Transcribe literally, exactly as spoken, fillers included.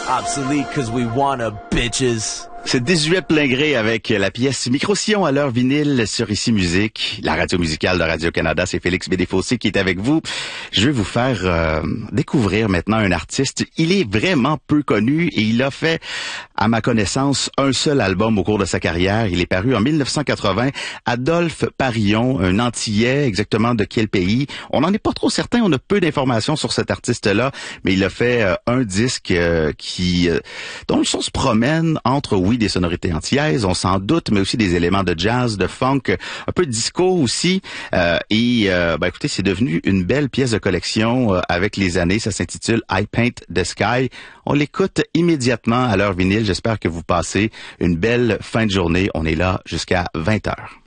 Obsolete cause we wanna, bitches. C'est dix-huit plein gré avec la pièce Micro-Sillon à l'heure vinyle sur Ici Musique, la radio musicale de Radio-Canada. C'est Félix Bédéfossé qui est avec vous. Je vais vous faire euh, découvrir maintenant un artiste. Il est vraiment peu connu et il a fait, à ma connaissance, un seul album au cours de sa carrière. Il est paru en mille neuf cent quatre-vingts. Adolphe Parillon, un Antillais, exactement de quel pays? On n'en est pas trop certain, on a peu d'informations sur cet artiste-là, mais il a fait euh, un disque euh, qui, euh, dont le son se promène entre, oui, des sonorités antillaises, on s'en doute, mais aussi des éléments de jazz, de funk, un peu de disco aussi. Euh, et euh, ben écoutez, c'est devenu une belle pièce de collection euh, avec les années. Ça s'intitule I Paint the Sky. On l'écoute immédiatement à l'heure vinyle. J'espère que vous passez une belle fin de journée. On est là jusqu'à vingt heures.